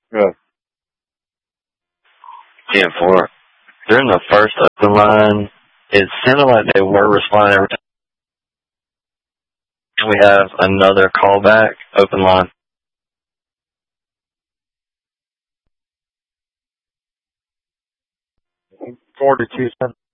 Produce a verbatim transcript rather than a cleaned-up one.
Good. ten four. During the first open line, it sounded like they were responding every time. And we have another callback, open line. forty-two cents.